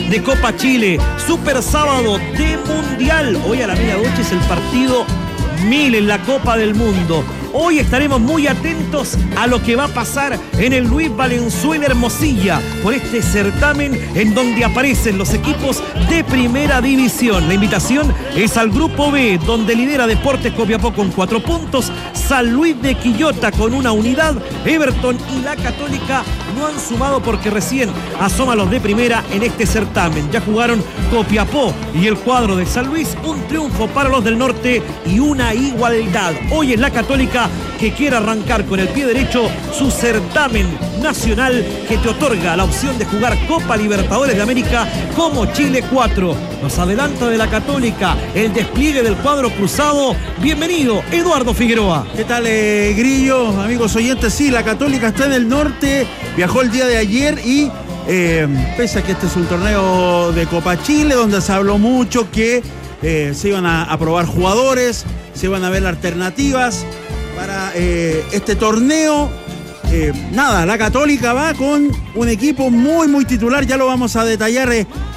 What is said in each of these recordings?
de Copa Chile. Super sábado de Mundial. Hoy a la medianoche es el partido 1000 en la Copa del Mundo. Hoy estaremos muy atentos a lo que va a pasar en el Luis Valenzuela Hermosilla por este certamen en donde aparecen los equipos de primera división. La invitación es al Grupo B, donde lidera Deportes Copiapó con 4 puntos, San Luis de Quillota con 1 unidad, Everton y la Católica no han sumado porque recién asoman los de primera en este certamen. Ya jugaron Copiapó y el cuadro de San Luis, un triunfo para los del norte y una igualdad. Hoy es la Católica que quiere arrancar con el pie derecho su certamen nacional que te otorga la opción de jugar Copa Libertadores de América como Chile 4. Nos adelanta de la Católica el despliegue del cuadro cruzado. Bienvenido, Eduardo Figueroa. ¿Qué tal, Grillo? Amigos oyentes, sí, la Católica está en el norte, viajó el día de ayer y pese a que este es un torneo de Copa Chile donde se habló mucho que se iban a probar jugadores, se iban a ver alternativas para este torneo. Nada, la Católica va con un equipo muy titular, ya lo vamos a detallar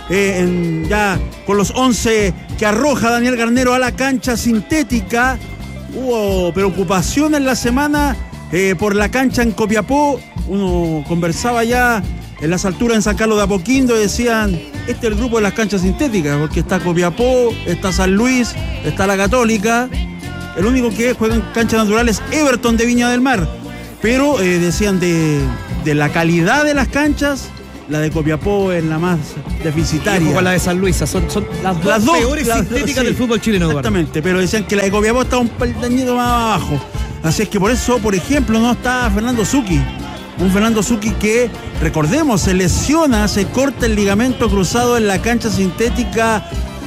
ya con los 11 que arroja Daniel Garnero a la cancha sintética. Hubo preocupación en la semana por la cancha en Copiapó. Uno conversaba ya en las alturas en San Carlos de Apoquindo y decían, este es el grupo de las canchas sintéticas, porque está Copiapó, está San Luis, está la Católica. El único que juega en canchas naturales es Everton de Viña del Mar. Pero decían de la calidad de las canchas, la de Copiapó es la más deficitaria. Con la de San Luis, son las dos peores sintéticas del fútbol chileno. Exactamente, pero decían que la de Copiapó está un peldañito más abajo. Así es que por eso, por ejemplo, no está Fernando Zucchi. Un Fernando Zucchi que, recordemos, se lesiona, se corta el ligamento cruzado en la cancha sintética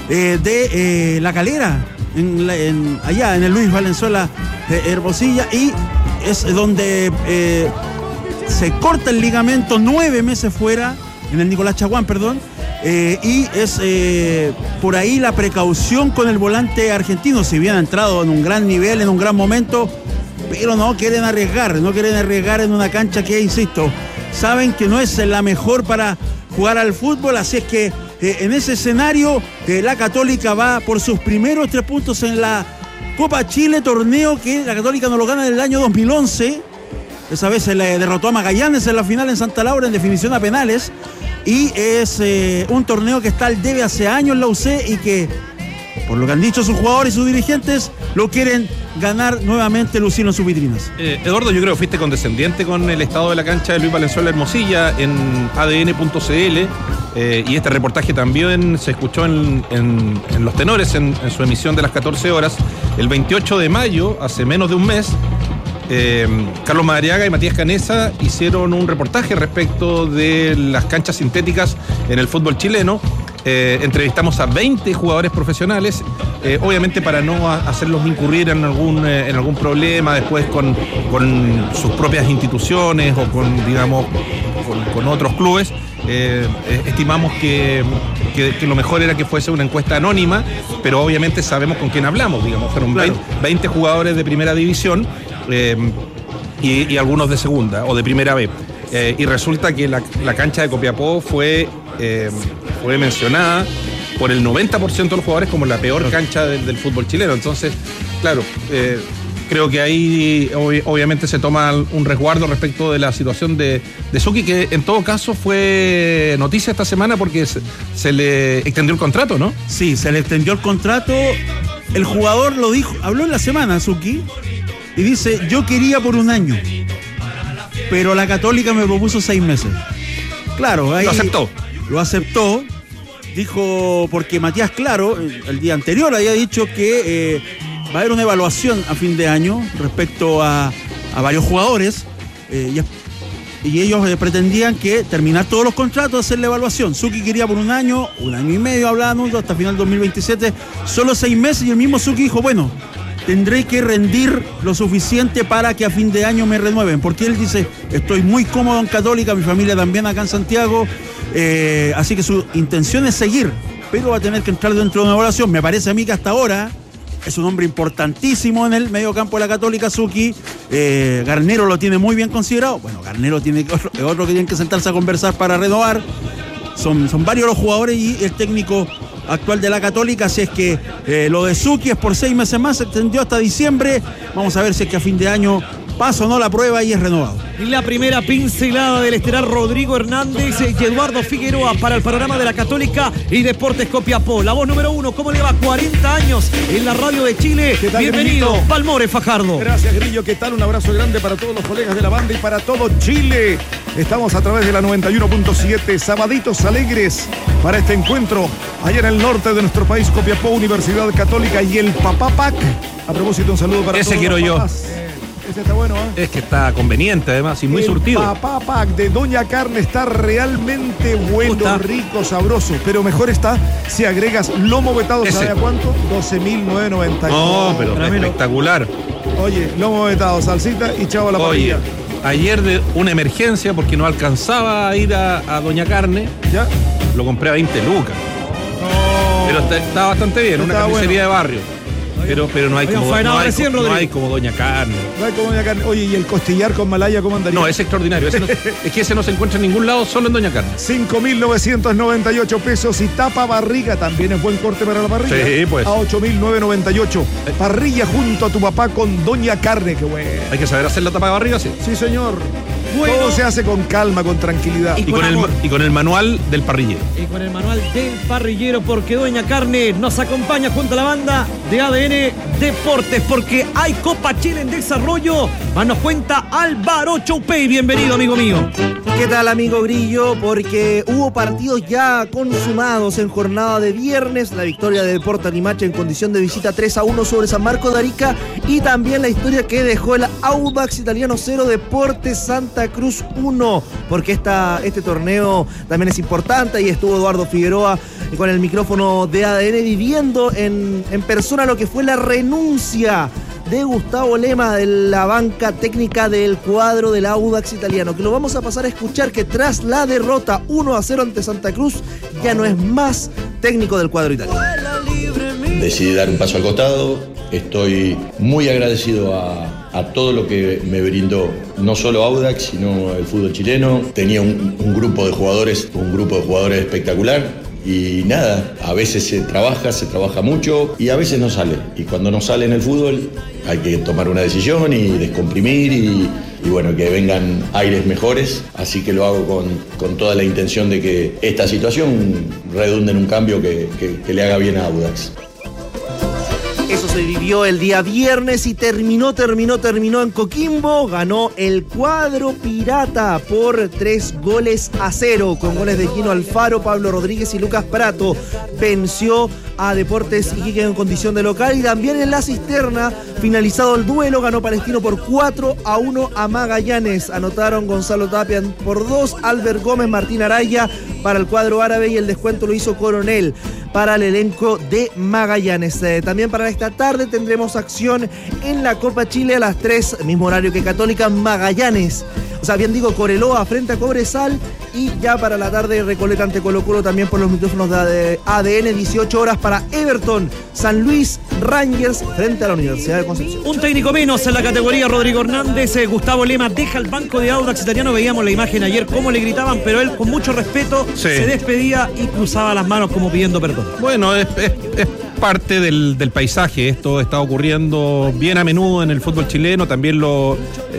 de La Calera, allá en el Luis Valenzuela Hermosilla, y es donde se corta el ligamento 9 meses fuera, en el Nicolás Chaguán, perdón, y es por ahí la precaución con el volante argentino, si bien ha entrado en un gran nivel, en un gran momento, pero no quieren arriesgar en una cancha que, insisto, saben que no es la mejor para jugar al fútbol, así es que en ese escenario la Católica va por sus primeros 3 puntos en la Copa Chile, torneo que la Católica no lo gana en el año 2011. Esa vez se le derrotó a Magallanes en la final en Santa Laura en definición a penales. Y es un torneo que está al debe hace años en la UC y que, por lo que han dicho sus jugadores y sus dirigentes, lo quieren ganar nuevamente, lucirlo en sus vitrinas. Eduardo, yo creo que fuiste condescendiente con el estado de la cancha de Luis Valenzuela Hermosilla en adn.cl. Y este reportaje también se escuchó en Los Tenores, en su emisión de las 14 horas. El 28 de mayo, hace menos de un mes, Carlos Madariaga y Matías Canesa hicieron un reportaje respecto de las canchas sintéticas en el fútbol chileno. Entrevistamos a 20 jugadores profesionales, obviamente para no hacerlos incurrir en algún problema después con sus propias instituciones o con otros clubes. Estimamos que lo mejor era que fuese una encuesta anónima, pero obviamente sabemos con quién hablamos, fueron claro. 20 jugadores de primera división y algunos de segunda o de primera B. Y resulta que la cancha de Copiapó fue mencionada por el 90% de los jugadores como la peor cancha del fútbol chileno. Entonces, claro, creo que ahí obviamente se toma un resguardo respecto de la situación de Zucchi, que en todo caso fue noticia esta semana porque se le extendió el contrato, ¿no? Sí, se le extendió el contrato. El jugador lo dijo, habló en la semana, Zucchi, y dice, yo quería por 1 año, pero la Católica me propuso 6 meses. Claro, ahí lo aceptó. Dijo, porque Matías Claro, el día anterior había dicho que va a haber una evaluación a fin de año respecto a varios jugadores y ellos pretendían que terminar todos los contratos, hacer la evaluación. Zucchi quería por 1 año y medio, hablábamos, hasta final 2027, solo 6 meses, y el mismo Zucchi dijo, bueno, tendré que rendir lo suficiente para que a fin de año me renueven, porque él dice, estoy muy cómodo en Católica, mi familia también acá en Santiago, así que su intención es seguir, pero va a tener que entrar dentro de una evaluación. Me parece a mí que hasta ahora es un hombre importantísimo en el medio campo de la Católica, Zucchi. Garnero lo tiene muy bien considerado. Bueno, Garnero tiene otro que tiene que sentarse a conversar para renovar. son varios los jugadores y el técnico actual de la Católica, así es que lo de Zucchi es por 6 meses más, se extendió hasta diciembre. Vamos a ver si es que a fin de año pasa o no la prueba y es renovado. La primera pincelada del estelar Rodrigo Hernández y Eduardo Figueroa para el panorama de la Católica y Deportes Copiapó. La voz número 1, ¿cómo le va? 40 años en la radio de Chile. ¿Qué tal, bienvenido, Grillito? Palmore Fajardo. Gracias, Grillo. ¿Qué tal? Un abrazo grande para todos los colegas de la banda y para todo Chile. Estamos a través de la 91.7, Sabaditos Alegres, para este encuentro allá en el norte de nuestro país, Copiapó, Universidad Católica y el Papá Pac. A propósito, un saludo para Ese todos quiero los yo. papás. Ese está bueno, ¿eh? Es que está conveniente además y muy el surtido. Papá Pac de Doña Carne está realmente bueno, ¿Gusta? rico, sabroso. Pero mejor está si agregas lomo vetado, ¿sabe Ese. a cuánto? 12.990. No, pero Caramelo. espectacular. Oye, lomo vetado, salsita y chavo a la Oye, parrilla. ayer de una emergencia porque no alcanzaba a ir a Doña Carne, ¿Ya? lo compré a 20 lucas. No. Pero está bastante bien, una Está carnicería de barrio. Pero no hay Oigan, como faenado recién, no Rodrigo. hay como Doña Carne. No hay como Doña Carne. Oye, ¿y el costillar con malaya cómo andaría? No, es extraordinario. Es que ese no se encuentra en ningún lado, solo en Doña Carne. 5.998 pesos y tapa barriga. También es buen corte para la parrilla. Sí, pues. A 8.998. Parrilla junto a tu papá con Doña Carne. Qué bueno. Hay que saber hacer la tapa de barriga, sí. Sí, señor. Bueno. Todo se hace con calma, con tranquilidad. Y Y con, amor. y con el manual del parrillero. Y con el manual del parrillero, porque Doña Carne nos acompaña junto a la banda de ADN Deportes, porque hay Copa Chile en desarrollo. Más nos cuenta Álvaro Choupey. Bienvenido, amigo mío. ¿Qué tal, amigo Grillo? Porque hubo partidos ya consumados en jornada de viernes, la victoria de Deportes Limache en condición de visita 3-1 sobre San Marco de Arica y también la historia que dejó el Audax Italiano 0, Deportes Santa Cruz 1, porque este torneo también es importante y estuvo Eduardo Figueroa con el micrófono de ADN viviendo en persona lo que fue la renuncia de Gustavo Lema de la banca técnica del cuadro del Audax Italiano, que lo vamos a pasar a escuchar, que tras la derrota 1-0 ante Santa Cruz ya no es más técnico del cuadro italiano. Decidí dar un paso al costado. Estoy muy agradecido a todo lo que me brindó no solo Audax, sino el fútbol chileno. Tenía un grupo de jugadores espectacular. Y nada, a veces se trabaja mucho y a veces no sale. Y cuando no sale en el fútbol hay que tomar una decisión y descomprimir y bueno, que vengan aires mejores. Así que lo hago con toda la intención de que esta situación redunde en un cambio que le haga bien a Audax. Eso se vivió el día viernes y terminó en Coquimbo. Ganó el cuadro pirata por 3-0 con goles de Gino Alfaro, Pablo Rodríguez y Lucas Prato. Venció a Deportes Iquique en condición de local y también en la cisterna, finalizado el duelo, ganó Palestino por 4-1 a Magallanes. Anotaron Gonzalo Tapia por 2, Albert Gómez, Martín Araya para el cuadro árabe y el descuento lo hizo Coronel para el elenco de Magallanes. También para esta tarde tendremos acción en la Copa Chile a las 3, mismo horario que Católica, Magallanes. O sea, bien digo, Coreloa frente a Cobresal y ya para la tarde Recoleta ante Colo-Colo también por los micrófonos de ADN, 18 horas para Everton, San Luis, Rangers frente a la Universidad de Concepción. Un técnico menos en la categoría, Rodrigo Hernández. Gustavo Lema deja el banco de Audax Italiano. Veíamos la imagen ayer, cómo le gritaban, pero él con mucho respeto Sí. se despedía y cruzaba las manos como pidiendo perdón. Bueno, es parte del paisaje. Esto está ocurriendo bien a menudo en el fútbol chileno. También lo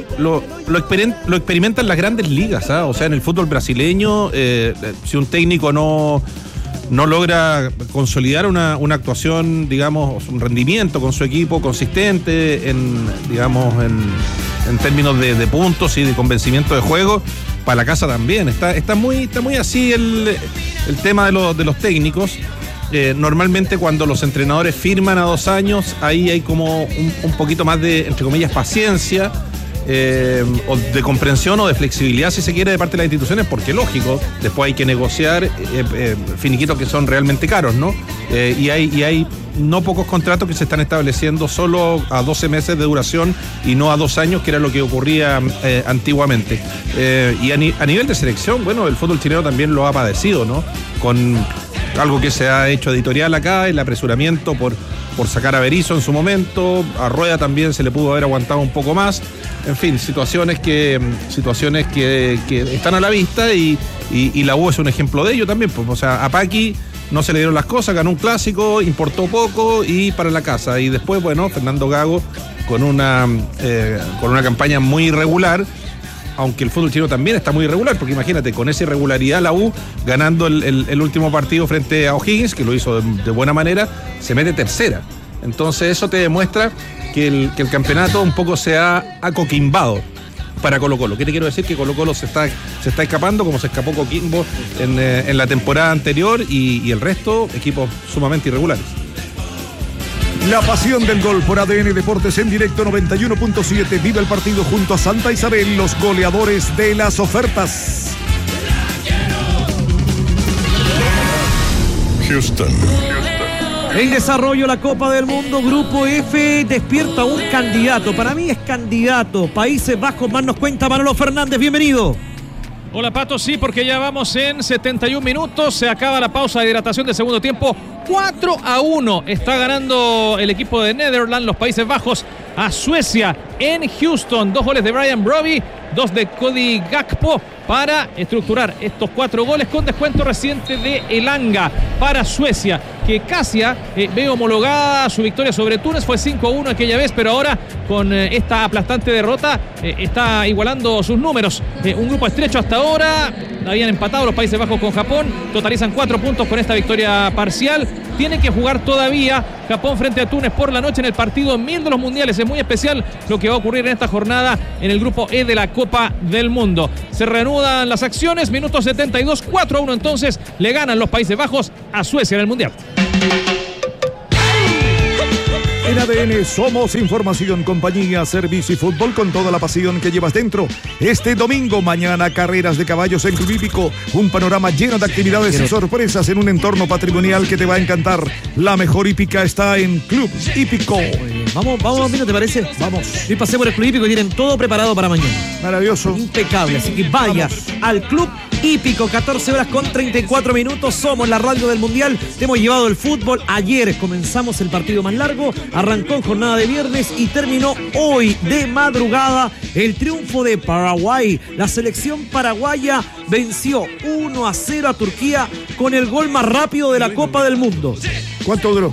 experimentan las grandes ligas, ¿ah? O sea, en el fútbol brasileño, si un técnico no logra consolidar una actuación, digamos, un rendimiento con su equipo consistente en términos de puntos y de convencimiento de juego, para la casa también. Está muy así el tema de los técnicos. Normalmente cuando los entrenadores firman a 2 años, ahí hay como un poquito más de, entre comillas, paciencia, o de comprensión o de flexibilidad, si se quiere, de parte de las instituciones, porque lógico, después hay que negociar finiquitos que son realmente caros, ¿no? Y hay no pocos contratos que se están estableciendo solo a 12 meses de duración y no a 2 años, que era lo que ocurría antiguamente. Y a nivel de selección, bueno, el fútbol chileno también lo ha padecido, ¿no? Con algo que se ha hecho editorial acá, el apresuramiento por sacar a Berizzo en su momento. A Rueda también se le pudo haber aguantado un poco más. En fin, situaciones que están a la vista y la U es un ejemplo de ello también. Pues, o sea, a Paqui no se le dieron las cosas, ganó un clásico, importó poco y para la casa. Y después, bueno, Fernando Gago con una campaña muy irregular, aunque el fútbol chileno también está muy irregular, porque imagínate, con esa irregularidad la U, ganando el último partido frente a O'Higgins, que lo hizo de buena manera, se mete tercera. Entonces eso te demuestra que el campeonato un poco se ha acoquimbado para Colo-Colo. ¿Qué te quiero decir? Que Colo-Colo se está escapando, como se escapó Coquimbo en la temporada anterior, y el resto, equipos sumamente irregulares. La pasión del gol por ADN Deportes en directo 91.7. Vive el partido junto a Santa Isabel, los goleadores de las ofertas. Houston. En desarrollo la Copa del Mundo, Grupo F despierta un candidato. Para mí es candidato. Países Bajos, más nos cuenta Manolo Fernández. Bienvenido. Hola Pato, sí, porque ya vamos en 71 minutos, se acaba la pausa de hidratación del segundo tiempo, 4-1 está ganando el equipo de Netherlands, los Países Bajos, a Suecia en Houston. 2 goles de Brian Brobbey, 2 de Cody Gakpo para estructurar estos 4 goles con descuento reciente de Elanga para Suecia, que casi ve homologada su victoria sobre Túnez, fue 5-1 aquella vez, pero ahora con esta aplastante derrota está igualando sus números. Un grupo estrecho hasta ahora, habían empatado los Países Bajos con Japón, totalizan 4 puntos con esta victoria parcial. Tienen que jugar todavía Japón frente a Túnez por la noche en el partido 1000 de los mundiales. Es muy especial lo que va a ocurrir en esta jornada en el grupo E de la Copa del Mundo. Se reanudan las acciones, minuto 72, 4-1 entonces le ganan los Países Bajos a Suecia en el mundial. En ADN somos información, compañía, servicio y fútbol con toda la pasión que llevas dentro. Este domingo, mañana, carreras de caballos en Club Hípico. Un panorama lleno de actividades y sorpresas en un entorno patrimonial que te va a encantar. La mejor hípica está en Club Hípico. Vamos, ¿te parece? Vamos. Hoy pasé por el Club Hípico y tienen todo preparado para mañana. Maravilloso. Impecable, así que vaya al Club Hípico, 14 horas con 34 minutos. Somos la radio del Mundial. Te hemos llevado el fútbol. Ayer comenzamos el partido más largo. Arrancó en jornada de viernes y terminó hoy de madrugada el triunfo de Paraguay. La selección paraguaya venció 1-0 a Turquía con el gol más rápido de la Copa del Mundo. ¿Cuánto duró?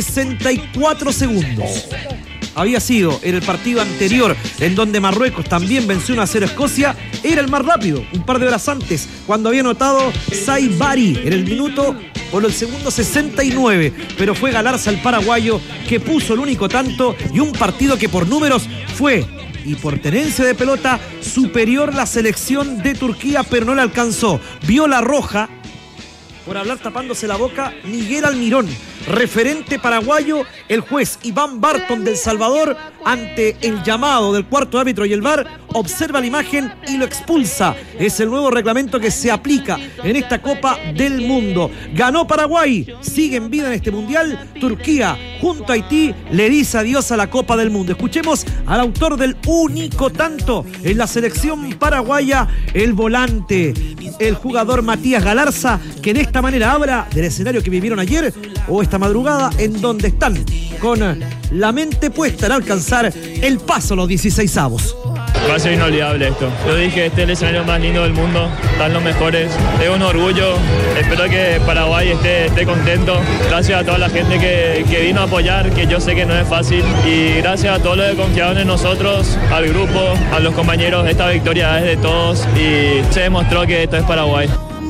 64 segundos. Había sido en el partido anterior, en donde Marruecos también venció 1-0 a Escocia, era el más rápido, un par de horas antes, cuando había anotado Saibari en el minuto o el segundo 69, pero fue Galarza el paraguayo que puso el único tanto, y un partido que por números fue, y por tenencia de pelota, superior la selección de Turquía, pero no le alcanzó. Vio la roja por hablar tapándose la boca Miguel Almirón, referente paraguayo. El juez Iván Barton del Salvador, ante el llamado del cuarto árbitro y el VAR, observa la imagen y lo expulsa. Es el nuevo reglamento que se aplica en esta Copa del Mundo. Ganó Paraguay, sigue en vida en este Mundial. Turquía, junto a Haití, le dice adiós a la Copa del Mundo. Escuchemos al autor del único tanto en la selección paraguaya, el volante, el jugador Matías Galarza, que de esta manera habla del escenario que vivieron ayer o esta madrugada, en donde están con la mente puesta en alcanzar el paso a los 16avos. Va a ser inolvidable esto. Yo dije, este es el escenario más lindo del mundo, están los mejores, es un orgullo, espero que Paraguay esté contento. Gracias a toda la gente que vino a apoyar, que yo sé que no es fácil, y gracias a todos los que confiaron en nosotros, al grupo, a los compañeros. Esta victoria es de todos y se demostró que esto es Paraguay.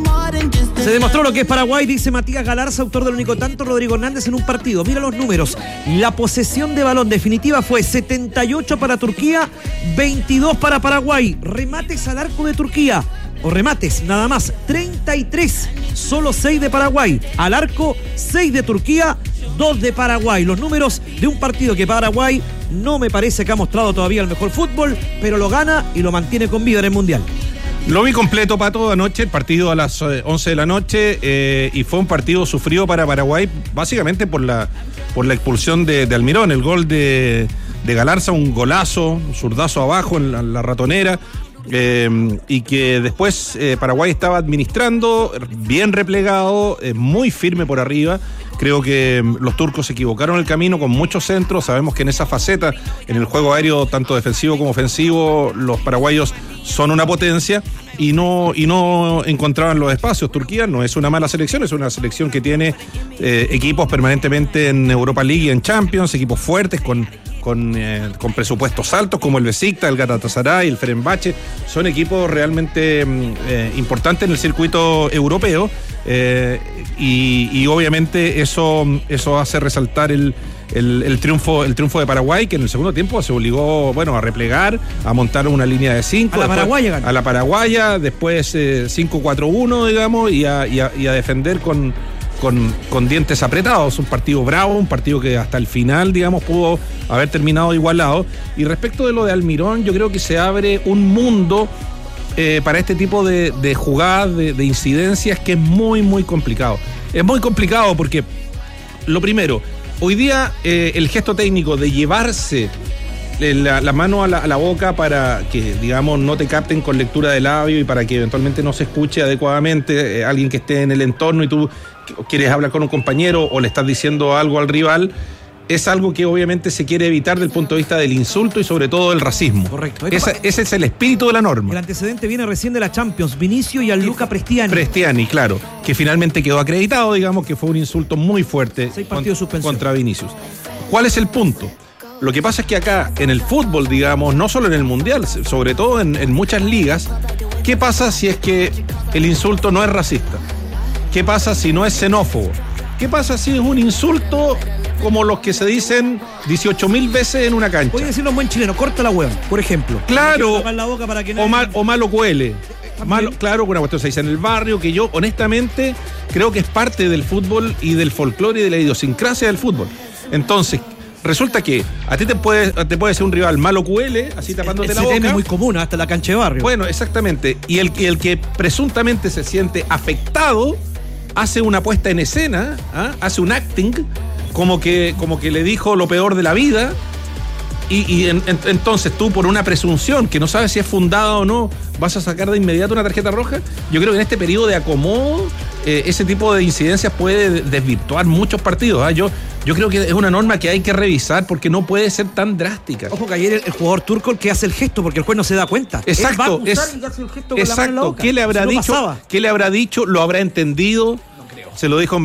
Se demostró lo que es Paraguay, dice Matías Galarza, autor del único tanto. Rodrigo Hernández en un partido. Mira los números. La posesión de balón definitiva fue 78 para Turquía, 22 para Paraguay. Remates al arco de Turquía, o remates nada más, 33, solo 6 de Paraguay. Al arco, 6 de Turquía, 2 de Paraguay. Los números de un partido que Paraguay no me parece que ha mostrado todavía el mejor fútbol, pero lo gana y lo mantiene con vida en el Mundial. Lo vi completo, Pato, anoche, el partido a las 11 de la noche, y fue un partido sufrido para Paraguay, básicamente por la expulsión de Almirón. El gol de Galarza, un golazo, un zurdazo abajo en la ratonera, y que después Paraguay estaba administrando, bien replegado, muy firme por arriba. Creo que los turcos se equivocaron el camino con muchos centros. Sabemos que en esa faceta, en el juego aéreo, tanto defensivo como ofensivo, los paraguayos son una potencia y no encontraban los espacios. Turquía no es una mala selección, es una selección que tiene equipos permanentemente en Europa League y en Champions, equipos fuertes con presupuestos altos como el Besiktas, el Galatasaray, el Fenerbahce. Son equipos realmente importantes en el circuito europeo, y obviamente eso hace resaltar el triunfo de Paraguay, que en el segundo tiempo se obligó, a replegar, a montar una línea de 5. A la paraguaya, después 5-4-1, digamos, y a defender con dientes apretados. Un partido bravo, un partido que hasta el final, digamos, pudo haber terminado igualado. Y respecto de lo de Almirón, yo creo que se abre un mundo para este tipo de jugadas, de incidencias, que es muy, muy complicado. Es muy complicado porque, lo primero, hoy día el gesto técnico de llevarse la mano a la boca para que, digamos, no te capten con lectura de labio y para que eventualmente no se escuche adecuadamente alguien que esté en el entorno y tú quieres hablar con un compañero o le estás diciendo algo al rival, es algo que obviamente se quiere evitar del punto de vista del insulto y sobre todo del racismo. Correcto. Ese es el espíritu de la norma. El antecedente viene recién de la Champions, Vinicio y Gianluca Prestiani. Claro, que finalmente quedó acreditado, digamos, que fue un insulto muy fuerte 6 partidos de suspensión contra Vinicius. ¿Cuál es el punto? Lo que pasa es que acá, en el fútbol, digamos, no solo en el Mundial, sobre todo en muchas ligas, ¿qué pasa si es que el insulto no es racista? ¿Qué pasa si no es xenófobo? ¿Qué pasa si es un insulto como los que se dicen 18.000 veces en una cancha? Voy a decirlo en buen chileno, corta la hueá, por ejemplo. Claro, la boca para que o malo cuele. Claro, una cuestión se dice en el barrio, que yo honestamente creo que es parte del fútbol y del folclore y de la idiosincrasia del fútbol. Entonces, resulta que a ti te puede ser un rival malo cuele, así tapándote la boca. Es muy común, hasta la cancha de barrio. Bueno, exactamente. Y el que presuntamente se siente afectado hace una puesta en escena, hace un acting, como que le dijo lo peor de la vida. Y entonces tú, por una presunción que no sabes si es fundada o no, vas a sacar de inmediato una tarjeta roja. Yo creo que en este periodo de acomodo ese tipo de incidencias puede desvirtuar muchos partidos. Yo creo que es una norma que hay que revisar porque no puede ser tan drástica. Ojo que ayer el jugador turco el que hace el gesto porque el juez no se da cuenta. Exacto. Él va a acusar y hace el gesto con la mano en la boca. ¿Qué le habrá dicho? ¿Qué le habrá dicho? ¿Lo habrá entendido? No creo. Se lo dijo